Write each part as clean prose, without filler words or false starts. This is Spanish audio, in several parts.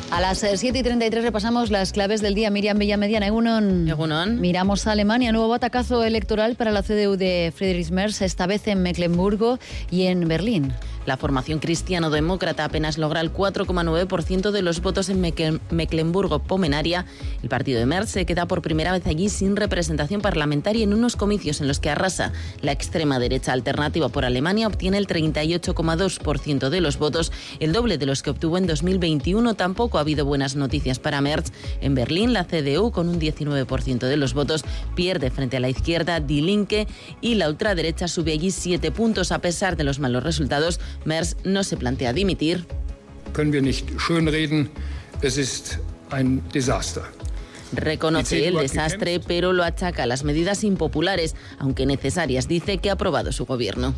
A las 7:33 repasamos las claves del día. Miriam Villamediana, Egunon. Miramos a Alemania. Nuevo batacazo electoral para la CDU de Friedrich Merz, esta vez en Mecklemburgo y en Berlín. La formación cristiano-demócrata apenas logra el 4,9% de los votos en Mecklemburgo-Pomerania. El partido de Merz se queda por primera vez allí sin representación parlamentaria en unos comicios en los que arrasa. La extrema derecha Alternativa por Alemania obtiene el 38,2% de los votos, el doble de los que obtuvo en 2021. Tampoco ha habido buenas noticias para Merz. En Berlín, la CDU, con un 19% de los votos, pierde frente a la izquierda Die Linke y la ultraderecha sube allí 7 puntos. A pesar de los malos resultados, Merz no se plantea dimitir. Können wir nicht schönreden, es ist ein Desaster. Reconoce el desastre, pero lo achaca a las medidas impopulares, aunque necesarias, dice, que ha aprobado su gobierno.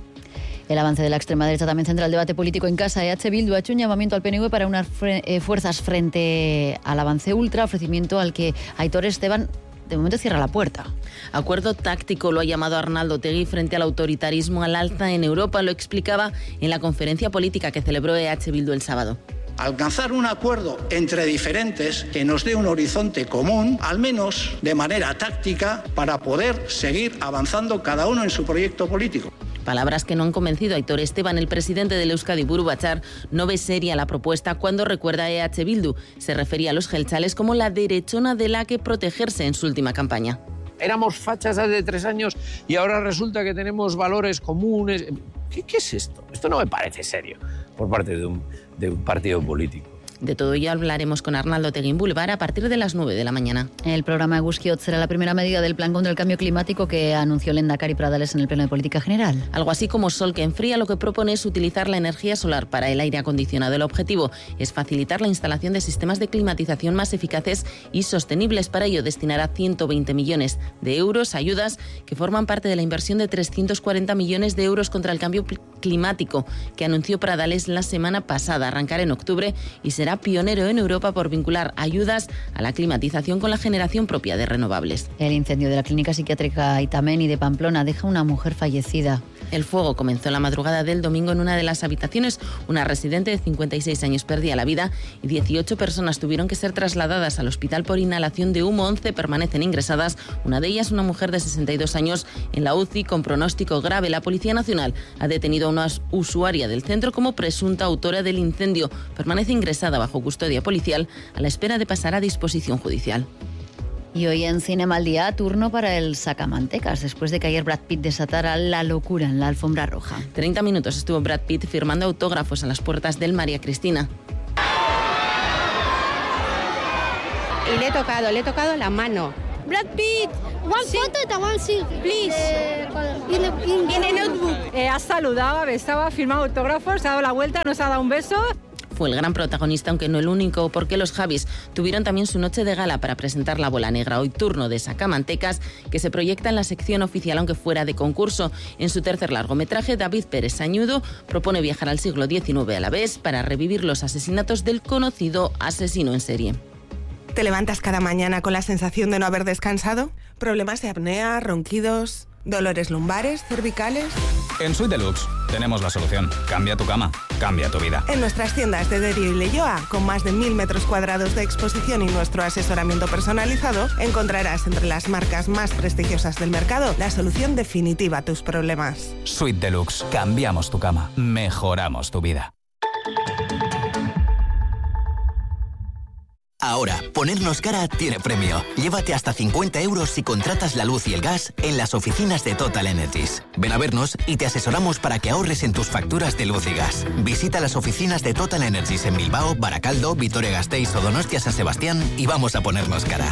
El avance de la extrema derecha también centra el debate político en casa. EH Bildu ha hecho un llamamiento al PNV para unas fuerzas frente al avance ultra, ofrecimiento al que Aitor Esteban de momento cierra la puerta. Acuerdo táctico lo ha llamado Arnaldo Otegi frente al autoritarismo al alza en Europa. Lo explicaba en la conferencia política que celebró EH Bildu el sábado. Alcanzar un acuerdo entre diferentes que nos dé un horizonte común, al menos de manera táctica, para poder seguir avanzando cada uno en su proyecto político. Palabras que no han convencido a Aitor Esteban. El presidente del Euskadi, Buru Batzar, no ve seria la propuesta cuando recuerda a EH Bildu. Se refería a los jeltzales como la derechona de la que protegerse en su última campaña. Éramos fachas hace 3 años y ahora resulta que tenemos valores comunes. ¿Qué es esto? Esto no me parece serio por parte de un partido político. De todo ello hablaremos con Arnaldo Otegi en Boulevard a partir de las 9 de la mañana. El programa Eguzkiot será la primera medida del plan contra el cambio climático que anunció Lehendakari Pradales en el Pleno de Política General. Algo así como Sol que enfría, lo que propone es utilizar la energía solar para el aire acondicionado. El objetivo es facilitar la instalación de sistemas de climatización más eficaces y sostenibles. Para ello destinará 120 millones de euros, ayudas que forman parte de la inversión de 340 millones de euros contra el cambio climático que anunció Pradales la semana pasada. Arrancará en octubre y será pionero en Europa por vincular ayudas a la climatización con la generación propia de renovables. El incendio de la clínica psiquiátrica Itameni de Pamplona deja una mujer fallecida. El fuego comenzó en la madrugada del domingo en una de las habitaciones. Una residente de 56 años perdía la vida y 18 personas tuvieron que ser trasladadas al hospital por inhalación de humo. 11 permanecen ingresadas, una de ellas una mujer de 62 años en la UCI con pronóstico grave. La Policía Nacional ha detenido a una usuaria del centro como presunta autora del incendio. Permanece ingresada bajo custodia policial a la espera de pasar a disposición judicial. Y hoy en Cinema al Día, turno para el sacamantecas, después de que ayer Brad Pitt desatara la locura en la alfombra roja. 30 minutos estuvo Brad Pitt firmando autógrafos a las puertas del María Cristina. Y le he tocado la mano. Brad Pitt, one photo and one selfie, please. In a notebook. Has saludado, estaba firmado autógrafos, se ha dado la vuelta, nos ha dado un beso. Fue el gran protagonista, aunque no el único, porque los Javis tuvieron también su noche de gala para presentar La Bola Negra. Hoy turno de Sacamantecas, que se proyecta en la sección oficial, aunque fuera de concurso. En su tercer largometraje, David Pérez Sañudo propone viajar al siglo XIX a la vez para revivir los asesinatos del conocido asesino en serie. ¿Te levantas cada mañana con la sensación de no haber descansado? ¿Problemas de apnea, ronquidos, dolores lumbares, cervicales? En Suite Deluxe tenemos la solución. Cambia tu cama, cambia tu vida. En nuestras tiendas de Derio y Leioa, con más de 1000 metros cuadrados de exposición y nuestro asesoramiento personalizado, encontrarás entre las marcas más prestigiosas del mercado la solución definitiva a tus problemas. Suite Deluxe. Cambiamos tu cama, mejoramos tu vida. Ahora, ponernos cara tiene premio. Llévate hasta 50 euros si contratas la luz y el gas en las oficinas de Total Energies. Ven a vernos y te asesoramos para que ahorres en tus facturas de luz y gas. Visita las oficinas de Total Energies en Bilbao, Baracaldo, Vitoria-Gasteiz o Donostia-San Sebastián y vamos a ponernos cara.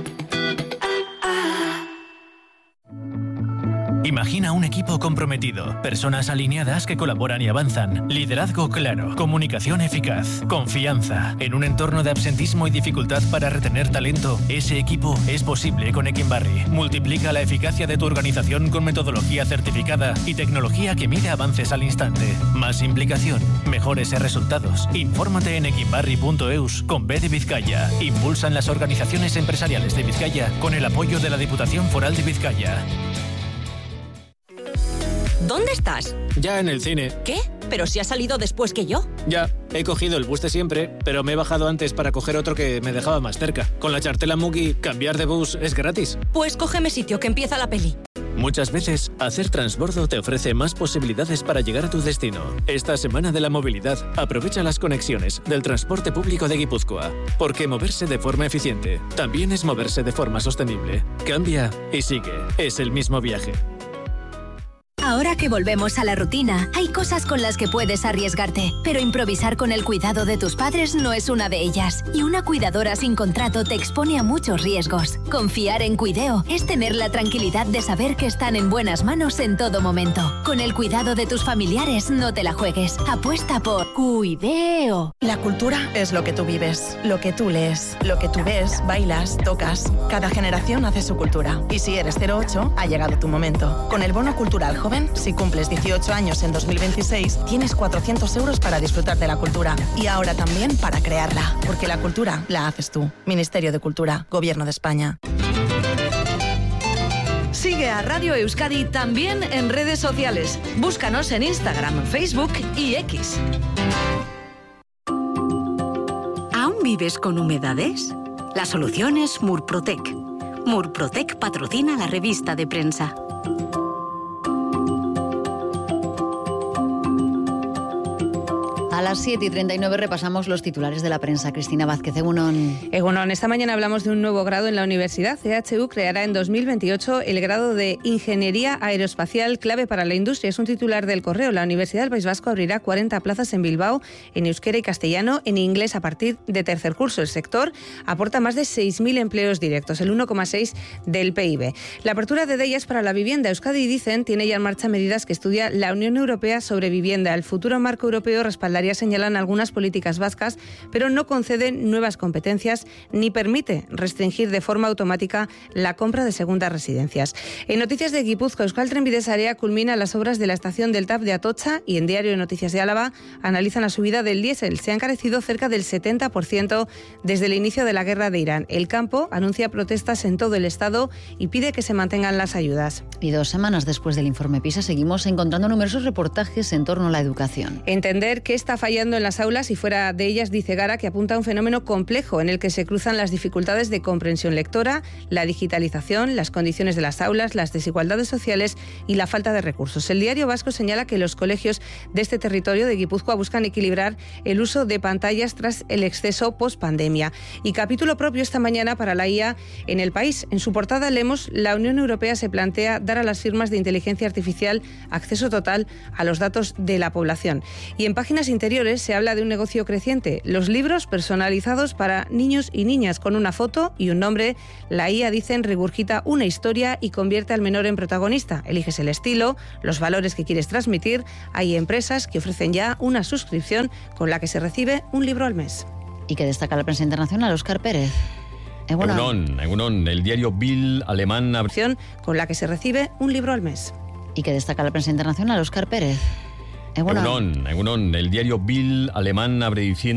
Imagina un equipo comprometido, personas alineadas que colaboran y avanzan, liderazgo claro, comunicación eficaz, confianza. En un entorno de absentismo y dificultad para retener talento, ese equipo es posible con Equimbarri. Multiplica la eficacia de tu organización con metodología certificada y tecnología que mide avances al instante. Más implicación, mejores resultados. Infórmate en equimbarri.eus con B de Vizcaya. Impulsan las organizaciones empresariales de Vizcaya con el apoyo de la Diputación Foral de Vizcaya. ¿Dónde estás? Ya en el cine. ¿Qué? pero si ha salido después que yo. Ya, he cogido el bus de siempre, pero me he bajado antes para coger otro que me dejaba más cerca. Con la Chartela Mugi, cambiar de bus es gratis. Pues cógeme sitio, que empieza la peli. Muchas veces, hacer transbordo te ofrece más posibilidades para llegar a tu destino. Esta semana de la movilidad, aprovecha las conexiones del transporte público de Guipúzcoa. Porque moverse de forma eficiente también es moverse de forma sostenible. Cambia y sigue. Es el mismo viaje. Ahora que volvemos a la rutina, hay cosas con las que puedes arriesgarte, pero improvisar con el cuidado de tus padres no es una de ellas. Y una cuidadora sin contrato te expone a muchos riesgos. Confiar en Cuideo es tener la tranquilidad de saber que están en buenas manos en todo momento. Con el cuidado de tus familiares no te la juegues. Apuesta por Cuideo. La cultura es lo que tú vives, lo que tú lees, lo que tú ves, bailas, tocas. Cada generación hace su cultura. Y si eres 08, ha llegado tu momento. Con el bono cultural joven, si cumples 18 años en 2026, tienes 400 euros para disfrutar de la cultura. Y ahora también para crearla. Porque la cultura la haces tú. Ministerio de Cultura, Gobierno de España. Sigue a Radio Euskadi también en redes sociales. Búscanos en Instagram, Facebook y X. ¿Aún vives con humedades? La solución es Murprotec. Murprotec patrocina la revista de prensa. A las 7:39 repasamos los titulares de la prensa. Cristina Vázquez, Egunon. Egunon, esta mañana hablamos de un nuevo grado en la universidad. EHU creará en 2028 el grado de Ingeniería Aeroespacial, clave para la industria. Es un titular del Correo. La Universidad del País Vasco abrirá 40 plazas en Bilbao, en euskera y castellano, en inglés a partir de tercer curso. El sector aporta más de 6.000 empleos directos, el 1,6 del PIB. La apertura de ellas para la vivienda. Euskadi, dicen, tiene ya en marcha medidas que estudia la Unión Europea sobre vivienda. El futuro marco europeo respaldaría, señalan, algunas políticas vascas, pero no concede nuevas competencias ni permite restringir de forma automática la compra de segundas residencias. En Noticias de Guipúzcoa, Euskal Trenbide Sarea culmina las obras de la estación del TAP de Atocha y en Diario de Noticias de Álava analizan la subida del diésel. Se ha encarecido cerca del 70% desde el inicio de la guerra de Irán. El campo anuncia protestas en todo el estado y pide que se mantengan las ayudas. Y 2 semanas después del informe PISA seguimos encontrando numerosos reportajes en torno a la educación. Entender qué está fallando en las aulas y fuera de ellas, dice Gara, que apunta a un fenómeno complejo en el que se cruzan las dificultades de comprensión lectora, la digitalización, las condiciones de las aulas, las desigualdades sociales y la falta de recursos. El Diario Vasco señala que los colegios de este territorio de Guipúzcoa buscan equilibrar el uso de pantallas tras el exceso post-pandemia. Y capítulo propio esta mañana para la IA en El País. En su portada leemos: la Unión Europea se plantea dar a las firmas de inteligencia artificial acceso total a los datos de la población. Y en páginas interiores se habla de un negocio creciente, los libros personalizados para niños y niñas con una foto y un nombre. La IA, dicen, regurgita una historia y convierte al menor en protagonista. Eliges el estilo, los valores que quieres transmitir. Hay empresas que ofrecen ya una suscripción con la que se recibe un libro al mes. ¿Y que destaca la prensa internacional? Óscar Pérez. Egunon, el diario Bild alemán con la que se recibe un libro al mes. ¿Y que destaca la prensa internacional? Óscar Pérez. Egunon, el diario Bild alemán abre diciendo